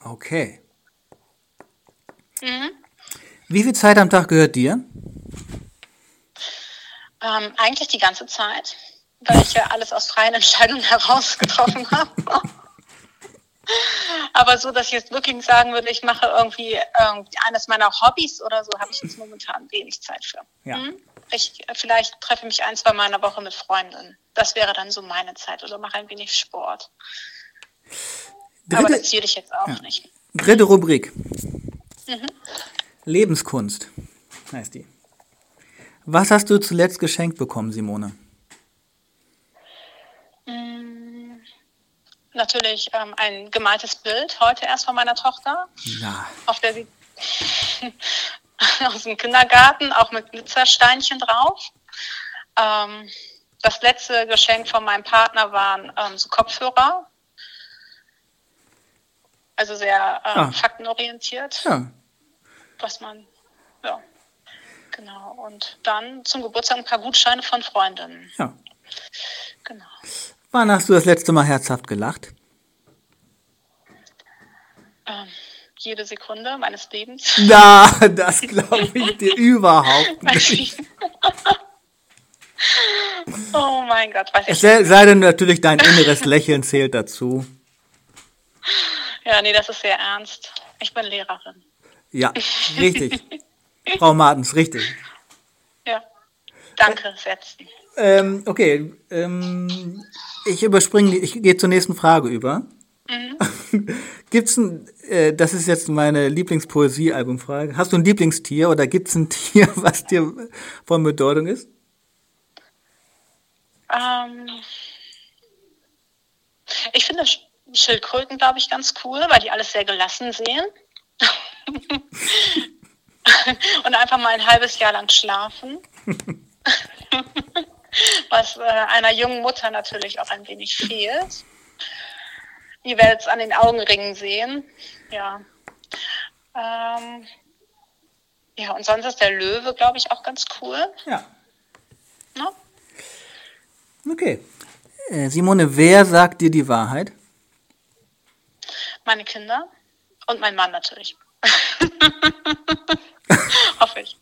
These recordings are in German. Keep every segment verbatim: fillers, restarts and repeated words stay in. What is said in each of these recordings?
Okay. Mhm. Wie viel Zeit am Tag gehört dir? Ähm, eigentlich die ganze Zeit, weil ich ja alles aus freien Entscheidungen heraus getroffen habe. Aber so, dass ich jetzt wirklich sagen würde, ich mache irgendwie, irgendwie eines meiner Hobbys oder so, habe ich jetzt momentan wenig Zeit für. Ja. Hm? Ich vielleicht treffe mich ein, zwei Mal in der Woche mit Freunden. Das wäre dann so meine Zeit. Oder mache ein wenig Sport. Aber Dritte, das zähle ich jetzt auch ja. nicht. dritte Rubrik. Mhm. Lebenskunst heißt die. Was hast du zuletzt geschenkt bekommen, Simone? Mm, Natürlich ähm, ein gemaltes Bild, heute erst von meiner Tochter, Ja. auf der sie aus dem Kindergarten, auch mit Glitzersteinchen drauf. Ähm, das letzte Geschenk von meinem Partner waren ähm, so Kopfhörer, also sehr ähm, Ah. faktenorientiert, Ja. was man, ja, genau. Und dann zum Geburtstag ein paar Gutscheine von Freundinnen. Ja. Genau. Wann hast du das letzte Mal herzhaft gelacht? Ähm, jede Sekunde meines Lebens. Na, das glaube ich dir überhaupt nicht. Oh mein Gott, weiß Es ich sei, nicht. sei denn natürlich, dein inneres Lächeln zählt dazu. Ja, nee, das ist sehr ernst. Ich bin Lehrerin. Ja, richtig. Frau Martens, richtig. Ja, danke, setzen. Ähm, okay, ähm, ich überspringe, die- ich gehe zur nächsten Frage über. Mhm. Gibt's ein, äh, das ist jetzt meine Lieblingspoesie-Albumfrage. Hast du ein Lieblingstier oder gibt's ein Tier, was dir von Bedeutung ist? Ähm, ich finde Sch- Schildkröten, glaube ich, ganz cool, weil die alles sehr gelassen sehen. Und einfach mal ein halbes Jahr lang schlafen. Was äh, einer jungen Mutter natürlich auch ein wenig fehlt. Ihr werdet es an den Augenringen sehen. Ja. Ähm, ja, und sonst ist der Löwe, glaube ich, auch ganz cool. Ja. Ne? Okay. Äh, Simone, wer sagt dir die Wahrheit? Meine Kinder und mein Mann natürlich. Hoffe ich.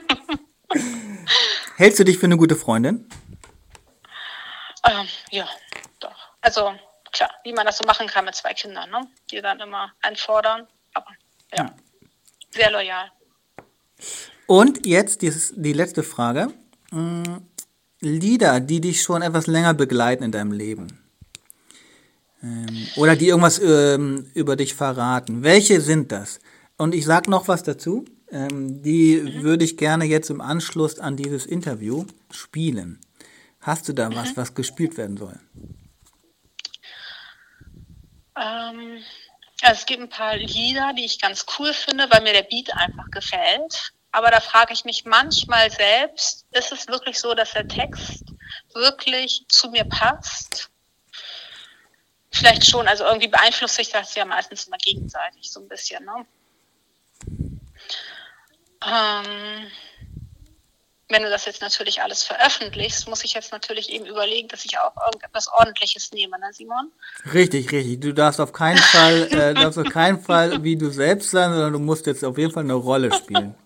Hältst du dich für eine gute Freundin? Ähm, ja, doch. Also klar, wie man das so machen kann mit zwei Kindern, ne? Die dann immer einfordern. Aber ja, Ja. sehr loyal. Und jetzt dieses, die letzte Frage. Hm, Lieder, die dich schon etwas länger begleiten in deinem Leben. Ähm, oder die irgendwas ähm, über dich verraten. Welche sind das? Und ich sag noch was dazu. Ähm, die Mhm. würde ich gerne jetzt im Anschluss an dieses Interview spielen. Hast du da Mhm. was, was gespielt werden soll? Ähm, ja, es gibt ein paar Lieder, die ich ganz cool finde, weil mir der Beat einfach gefällt. Aber da frage ich mich manchmal selbst, ist es wirklich so, dass der Text wirklich zu mir passt? Vielleicht schon, also irgendwie beeinflusst sich das ja meistens immer gegenseitig so ein bisschen, ne? Ähm, wenn du das jetzt natürlich alles veröffentlichst, muss ich jetzt natürlich eben überlegen, dass ich auch irgendetwas Ordentliches nehme, ne, Simon? Richtig, richtig. Du darfst auf keinen Fall, äh, darfst auf keinen Fall wie du selbst sein, sondern du musst jetzt auf jeden Fall eine Rolle spielen.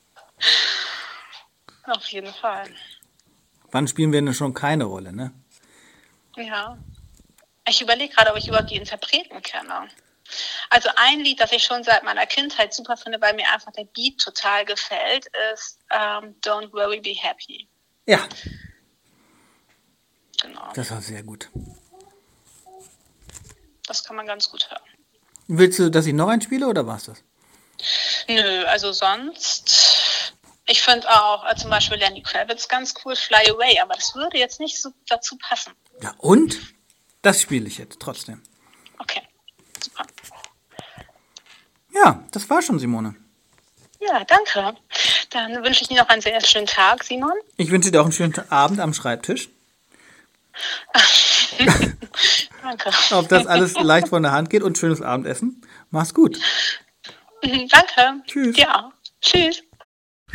Auf jeden Fall. Wann spielen wir denn schon keine Rolle, ne? Ja. Ich überlege gerade, ob ich überhaupt die Interpreten kenne. Also ein Lied, das ich schon seit meiner Kindheit super finde, weil mir einfach der Beat total gefällt, ist ähm, Don't Worry, Be Happy. Ja, Genau. das war sehr gut. Das kann man ganz gut hören. Willst du, dass ich noch einspiele oder war's das? Nö, also sonst, ich finde auch äh, zum Beispiel Lenny Kravitz ganz cool, Fly Away, aber das würde jetzt nicht so dazu passen. Ja, und? Das spiele ich jetzt trotzdem. Okay, super. Ja, das war schon, Simone. Ja, danke. Dann wünsche ich dir noch einen sehr schönen Tag, Simon. Ich wünsche dir auch einen schönen Abend am Schreibtisch. Danke. Ob das alles leicht von der Hand geht und schönes Abendessen. Mach's gut. Danke. Tschüss. Ja, tschüss.